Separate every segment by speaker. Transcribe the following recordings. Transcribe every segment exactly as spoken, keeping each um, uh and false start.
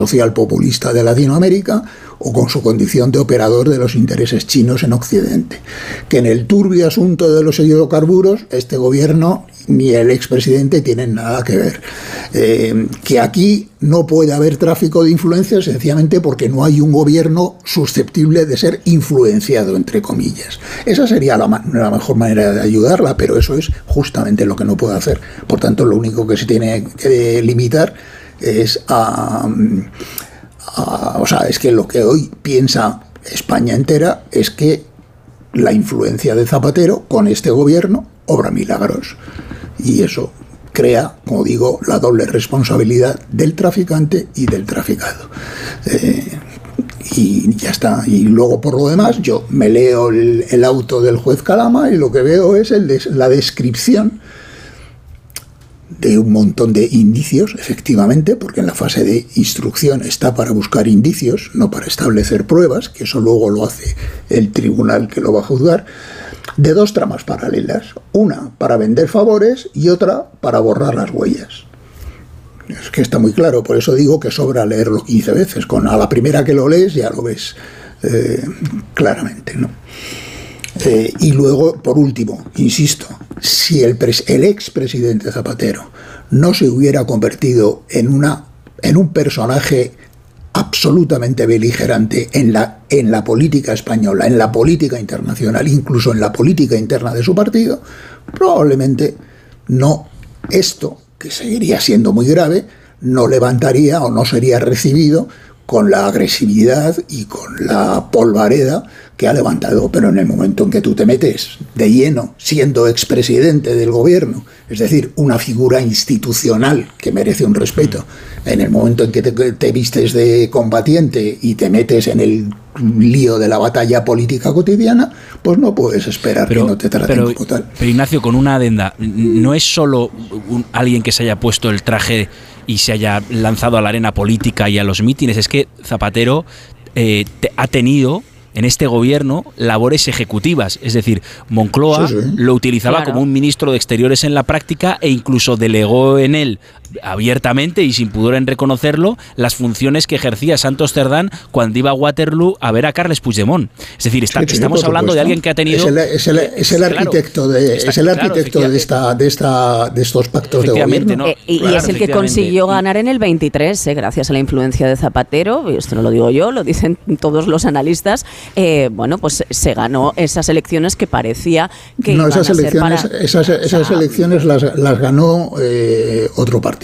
Speaker 1: social populista de Latinoamérica o con su condición de operador de los intereses chinos en Occidente. Que en el turbio asunto de los hidrocarburos este gobierno ni el expresidente tienen nada que ver. Eh, que aquí no puede haber tráfico de influencias sencillamente porque no hay un gobierno susceptible de ser influenciado, entre comillas. Esa sería la, ma- la mejor manera de ayudarla, pero eso es justamente lo que no puede hacer. Por tanto, lo único que se tiene que limitar es a, a, o sea, es que lo que hoy piensa España entera es que la influencia de Zapatero con este gobierno obra milagros, y eso crea, como digo, la doble responsabilidad del traficante y del traficado. Eh, y ya está. Y luego, por lo demás, yo me leo el, el auto del juez Calama y lo que veo es el de, la descripción de un montón de indicios, efectivamente, porque en la fase de instrucción está para buscar indicios, no para establecer pruebas, que eso luego lo hace el tribunal que lo va a juzgar, de dos tramas paralelas, una para vender favores y otra para borrar las huellas. Es que está muy claro, por eso digo que sobra leerlo quince veces, con a la primera que lo lees ya lo ves eh, claramente, ¿no? Eh, y luego, por último, insisto, si el, pres- el expresidente Zapatero no se hubiera convertido en, una, en un personaje absolutamente beligerante en la, en la política española, en la política internacional, incluso en la política interna de su partido, probablemente no esto, que seguiría siendo muy grave, no levantaría o no sería recibido con la agresividad y con la polvareda que ha levantado. Pero en el momento en que tú te metes de lleno, siendo expresidente del gobierno, es decir, una figura institucional que merece un respeto, en el momento en que te, te vistes de combatiente y te metes en el lío de la batalla política cotidiana, pues no puedes esperar pero, que no te traten
Speaker 2: pero,
Speaker 1: como tal.
Speaker 2: Pero Ignacio, con una adenda, no es solo un, alguien que se haya puesto el traje y se haya lanzado a la arena política y a los mítines, es que Zapatero eh, te, ha tenido en este gobierno labores ejecutivas, es decir, Moncloa sí, sí. lo utilizaba claro. como un ministro de Exteriores en la práctica e incluso delegó en él abiertamente y sin pudor en reconocerlo las funciones que ejercía Santos Cerdán cuando iba a Waterloo a ver a Carles Puigdemont. Es decir, está, sí, sí, estamos hablando de alguien que ha tenido...
Speaker 1: Es el, es el, es el claro, arquitecto, de, está, es el arquitecto claro, de, esta, de, esta, de estos pactos de gobierno.
Speaker 3: ¿no? Eh, y, claro, y es el que consiguió ganar en el veintitrés, eh, gracias a la influencia de Zapatero, y esto no lo digo yo, lo dicen todos los analistas, eh, bueno, pues se ganó esas elecciones que parecía que
Speaker 1: no,
Speaker 3: iban
Speaker 1: esas
Speaker 3: a
Speaker 1: elecciones,
Speaker 3: ser para...
Speaker 1: Esas, esas o sea, elecciones las, las ganó eh, otro partido.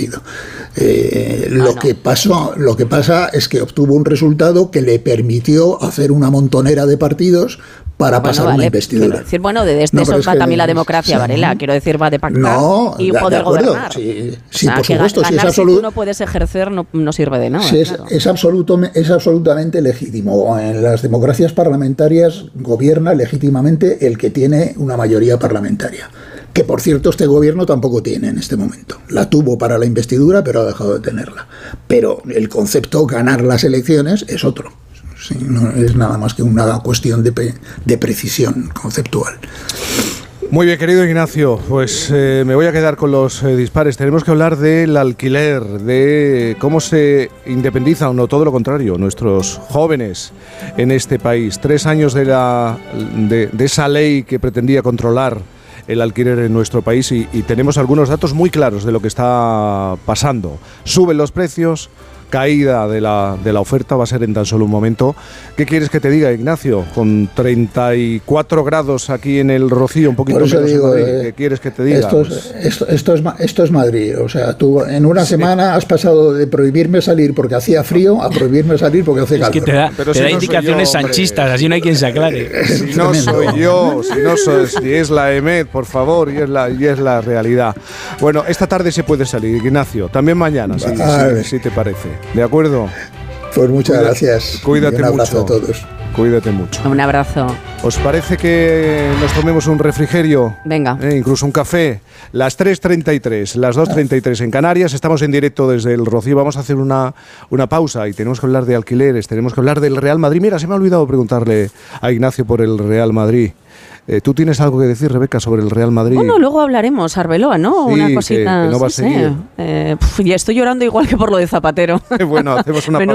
Speaker 1: Eh, lo, ah, no. que pasó, lo que pasa es que obtuvo un resultado que le permitió hacer una montonera de partidos para bueno, pasar vale, una investidura.
Speaker 3: Decir, bueno, de, de
Speaker 1: no,
Speaker 3: eso va
Speaker 1: que,
Speaker 3: también la democracia, sí, Varela. Quiero decir, va de pactar
Speaker 1: no,
Speaker 3: y
Speaker 1: de,
Speaker 3: poder
Speaker 1: de acuerdo,
Speaker 3: gobernar.
Speaker 1: Sí,
Speaker 3: o
Speaker 1: sí
Speaker 3: sea,
Speaker 1: por
Speaker 3: que
Speaker 1: supuesto.
Speaker 3: Ganar,
Speaker 1: Si, es
Speaker 3: si
Speaker 1: absolut...
Speaker 3: tú no puedes ejercer, no, no sirve de nada.
Speaker 1: Sí, es,
Speaker 3: claro.
Speaker 1: es, absoluto, es absolutamente legítimo. En las democracias parlamentarias gobierna legítimamente el que tiene una mayoría parlamentaria. Que, por cierto, este gobierno tampoco tiene en este momento. La tuvo para la investidura, pero ha dejado de tenerla. Pero el concepto ganar las elecciones es otro. Sí, no es nada más que una cuestión de, de precisión conceptual.
Speaker 4: Muy bien, querido Ignacio, pues eh, me voy a quedar con los eh, dispares. Tenemos que hablar del alquiler, de cómo se independiza o no, todo lo contrario, nuestros jóvenes en este país. Tres años de, la, de, de esa ley que pretendía controlar el alquiler en nuestro país y, y tenemos algunos datos muy claros de lo que está pasando. Suben los precios, caída de la, de la oferta, va a ser en tan solo un momento. ¿Qué quieres que te diga, Ignacio? Con treinta y cuatro grados aquí en el Rocío, un poquito menos digo, en Madrid, eh, ¿qué quieres que te diga?
Speaker 1: Esto es, esto, esto, es, esto es Madrid, o sea, tú en una sí. semana has pasado de prohibirme salir porque hacía frío a prohibirme salir porque hace calor.
Speaker 2: Es que te da,
Speaker 4: Pero
Speaker 2: te
Speaker 4: si
Speaker 2: da
Speaker 4: no
Speaker 2: indicaciones
Speaker 4: yo,
Speaker 2: sanchistas, así no hay quien se aclare.
Speaker 4: Si no soy yo, si no soy, si es la E M E D, por favor, y es la, y es la realidad. Bueno, esta tarde se puede salir, Ignacio, también mañana, si, si, si te parece. ¿De acuerdo?
Speaker 1: Pues muchas
Speaker 4: Cuida,
Speaker 1: gracias.
Speaker 4: Cuídate
Speaker 1: y un abrazo
Speaker 4: mucho.
Speaker 1: a todos.
Speaker 4: Cuídate mucho.
Speaker 3: Un abrazo.
Speaker 4: ¿Os parece que nos tomemos un refrigerio?
Speaker 3: Venga.
Speaker 4: Eh, incluso un café. Las tres treinta y tres, las dos treinta y tres en Canarias. Estamos en directo desde el Rocío. Vamos a hacer una, una pausa y tenemos que hablar de alquileres, tenemos que hablar del Real Madrid. Mira, se me ha olvidado preguntarle a Ignacio por el Real Madrid. Eh, ¿Tú tienes algo que decir, Rebeca, sobre el Real Madrid?
Speaker 3: Bueno, luego hablaremos, Arbeloa, ¿no?
Speaker 4: Sí,
Speaker 3: una cosita.
Speaker 4: Que, que no va
Speaker 3: sí,
Speaker 4: a seguir.
Speaker 3: Sí. Eh, pf, ya estoy llorando igual que por lo de Zapatero.
Speaker 4: Bueno, hacemos una pausa.